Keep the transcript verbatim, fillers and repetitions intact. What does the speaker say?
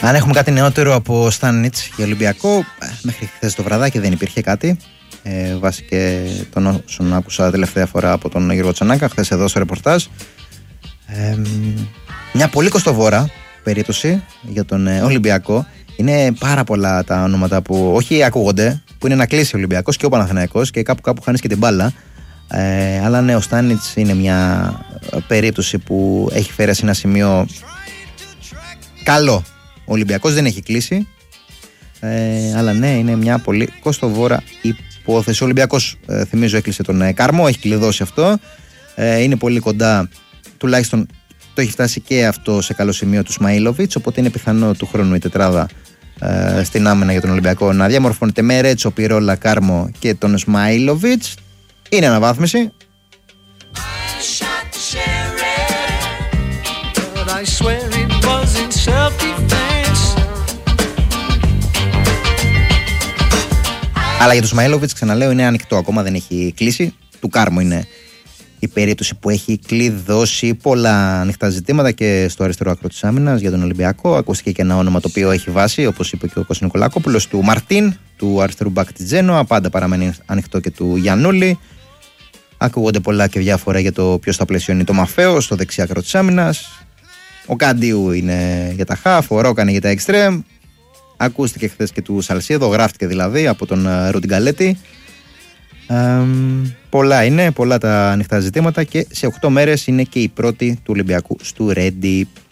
Αν έχουμε κάτι νεότερο από Στάνιτς για Ολυμπιακό, μέχρι χθες το βραδάκι δεν υπήρχε κάτι. Ε, βάσει και των όσων άκουσα τελευταία φορά από τον Γιώργο Τσανάκα, χθες εδώ στο ρεπορτάζ. Ε, μια πολύ κοστοβόρα περίπτωση για τον ε, Ολυμπιακό. Είναι πάρα πολλά τα ονόματα που όχι ακούγονται, που είναι να κλείσει ο Ολυμπιακός και ο Παναθηναϊκός και κάπου κάπου χάνεις και την μπάλα. Ε, αλλά ναι, ο Στάνιτς είναι μια περίπτωση που έχει φέρει σε ένα σημείο καλό. Ο Ολυμπιακός δεν έχει κλείσει, ε, αλλά ναι, είναι μια πολύ κοστοβόρα υπόθεση. Ο Ολυμπιακός, ε, θυμίζω, έκλεισε τον ε, Κάρμο, έχει κλειδώσει αυτό. Ε, είναι πολύ κοντά, τουλάχιστον το έχει φτάσει και αυτό σε καλό σημείο του Σμαΐλοβιτς, οπότε είναι πιθανό του χρόνου η τετράδα ε, στην άμυνα για τον Ολυμπιακό να διαμορφώνεται με Ρέτσο, Πιρόλα, Κάρμο και τον Σμαΐλοβιτς. Είναι αναβάθμιση. Αλλά για τον Σμαΐλοβιτς, ξαναλέω, είναι ανοιχτό, ακόμα δεν έχει κλείσει. Του Κάρμο είναι η περίπτωση που έχει κλειδώσει πολλά ανοιχτά ζητήματα και στο αριστερό άκρο της άμυνας για τον Ολυμπιακό. Ακούστηκε και ένα όνομα το οποίο έχει βάση, όπως είπε και ο Κώστας Νικολάκοπουλος, του Μαρτίν, του αριστερού μπακ της Τζένοα. Πάντα παραμένει ανοιχτό και του Γιαννούλη. Ακούγονται πολλά και διάφορα για το ποιος θα πλαισιώνει το Μαφαίο στο δεξιά άκρο της άμυνας. Ο Καντίου είναι για τα χαφ, ο Ρόκαν για τα εξτρέμ. Ακούστηκε χθες και του Σαλσίδο, γράφτηκε δηλαδή από τον Ρουντιγκαλέτη. Ε, πολλά είναι, πολλά τα ανοιχτά ζητήματα και σε οκτώ μέρες είναι και η πρώτη του Ολυμπιακού στο Ρέντι.